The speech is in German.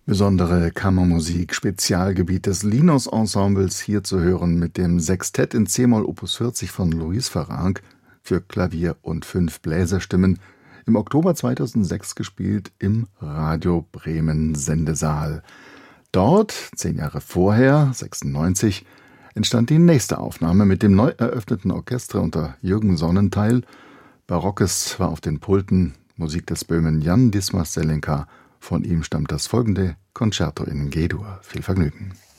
Besondere Kammermusik, Spezialgebiet des Linus-Ensembles, hier zu hören mit dem Sextett in c-Moll Opus 40 von Louis Farrenc für Klavier und 5 Bläserstimmen, im Oktober 2006 gespielt im Radio Bremen Sendesaal. Dort, 10 Jahre vorher, 96, entstand die nächste Aufnahme mit dem neu eröffneten Orchester unter Jürgen Sonnentheil. Barockes war auf den Pulten, Musik des Böhmen Jan Dismas Zelenka. Von ihm stammt das folgende Concerto in G-Dur. Viel Vergnügen.